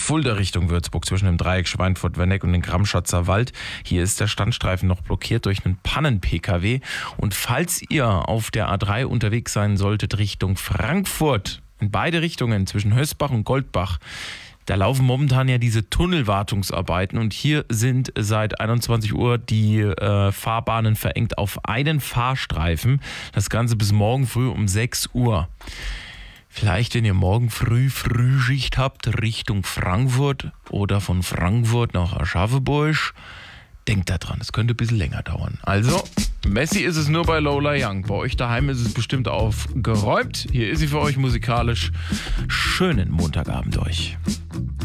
Fulda Richtung Würzburg zwischen dem Dreieck Schweinfurt-Wenneck und dem Gramschatzer Wald. Hier ist der Standstreifen noch blockiert durch einen Pannen-PKW. Und falls ihr auf der A3 unterwegs sein solltet Richtung Frankfurt, in beide Richtungen zwischen Hösbach und Goldbach, da laufen momentan ja diese Tunnelwartungsarbeiten und hier sind seit 21 Uhr die Fahrbahnen verengt auf einen Fahrstreifen. Das Ganze bis morgen früh um 6 Uhr. Vielleicht, wenn ihr morgen früh Frühschicht habt, Richtung Frankfurt oder von Frankfurt nach Aschaffenburg, denkt da dran, es könnte ein bisschen länger dauern. Also, Messi ist es nur bei Lola Young. Bei euch daheim ist es bestimmt aufgeräumt. Hier ist sie für euch musikalisch. Schönen Montagabend euch.